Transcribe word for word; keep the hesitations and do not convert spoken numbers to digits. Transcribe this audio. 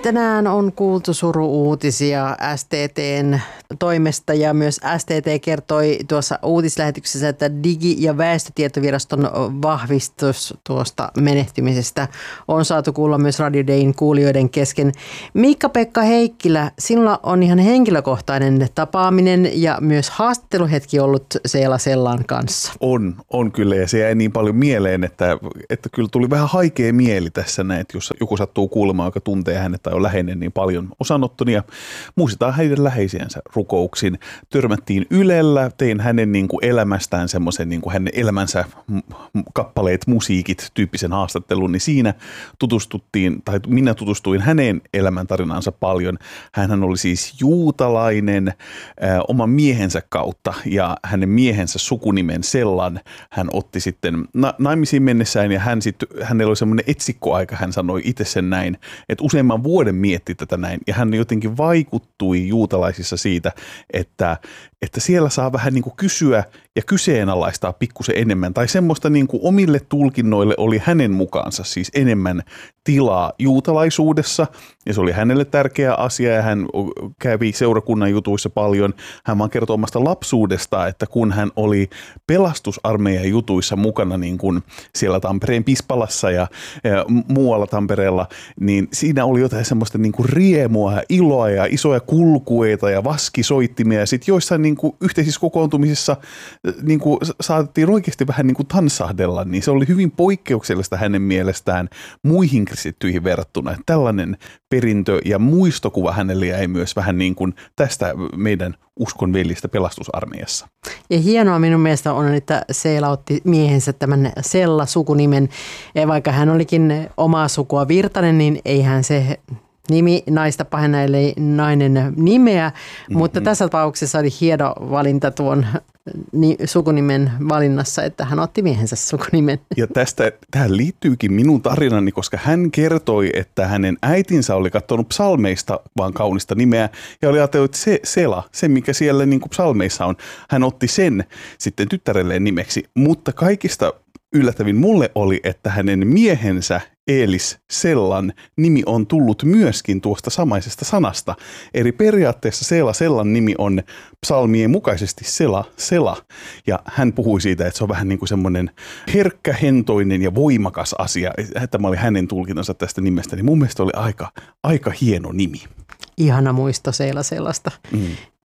Tänään on kuultu suru-uutisia S T T:n toimesta ja myös S T T kertoi tuossa uutislähetyksessä, että Digi- ja väestötietoviraston vahvistus tuosta menehtymisestä on saatu kuulla myös Radio Dayn kuulijoiden kesken. Miikka-Pekka Heikkilä, sinulla on ihan henkilökohtainen tapaaminen ja myös haastatteluhetki ollut Seela Sellan kanssa. On, on kyllä ja se jäi niin paljon mieleen, että, että kyllä tuli vähän haikea mieli tässä näin, että jos joku sattuu kuulemaan, joka tuntee hänet tai on läheinen niin paljon osanottoni ja muistetaan hänen läheisiänsä rukouksin. Törmättiin Ylellä, tein hänen niin kuin elämästään semmoisen niin kuin hänen elämänsä kappaleet, musiikit tyyppisen haastattelun, niin siinä tutustuttiin, tai minä tutustuin hänen elämäntarinansa paljon. Hänhän oli siis juutalainen ää, oman miehensä kautta ja hänen miehensä sukunimen Sellan hän otti sitten na- naimisiin mennessään ja hän sit, hänellä oli semmoinen etsikkoaika, hän sanoi itse sen näin, että useamman vuoden mietti tätä näin ja hän jotenkin vaikuttui juutalaisissa siitä, että, että siellä saa vähän niin kuin kysyä ja kyseenalaistaa pikkusen enemmän tai semmoista niin kuin omille tulkinnoille oli hänen mukaansa siis enemmän tilaa juutalaisuudessa ja se oli hänelle tärkeä asia ja hän kävi seurakunnan jutuissa paljon. Hän vaan kertoi omasta lapsuudesta, että kun hän oli pelastusarmeijan jutuissa mukana niin kuin siellä Tampereen Pispalassa ja, ja muualla Tampereella, niin siinä oli jotain semmoista niin kuin riemua ja iloa ja isoja kulkueita ja vaskisoittimia ja sitten joissain niin kuin yhteisissä kokoontumisissa niin kuin saatettiin oikeasti vähän niin kuin tanssahdella, niin se oli hyvin poikkeuksellista hänen mielestään muihin kristittyihin verrattuna. Että tällainen perintö ja muistokuva hänelle jäi myös vähän niin kuin tästä meidän uskonveljistä pelastusarmeijassa. Ja hienoa minun mielestä on, että Seela otti miehensä tämän Sella-sukunimen. Ja vaikka hän olikin omaa sukua Virtanen, niin eihän se nimi naista pahennaille nainen nimeä, mm-hmm. mutta tässä tapauksessa oli hieno valinta tuon sukunimen valinnassa, että hän otti miehensä sukunimen. Ja tästä, tähän liittyykin minun tarinani, koska hän kertoi, että hänen äitinsä oli katsonut psalmeista vaan kaunista nimeä ja oli ajatellut, että se Sela, se mikä siellä niin kuin psalmeissa on, hän otti sen sitten tyttärelleen nimeksi, mutta kaikista yllättävin mulle oli, että hänen miehensä Eelis Sellan nimi on tullut myöskin tuosta samaisesta sanasta. Eli periaatteessa Seela Sellan nimi on psalmien mukaisesti Sela, Sela. Ja hän puhui siitä, että se on vähän niin kuin semmoinen herkkähentoinen ja voimakas asia. Tämä oli hänen tulkintansa tästä nimestä, niin mun mielestä oli aika, aika hieno nimi. Ihana muisto Seela Sellasta. Mm.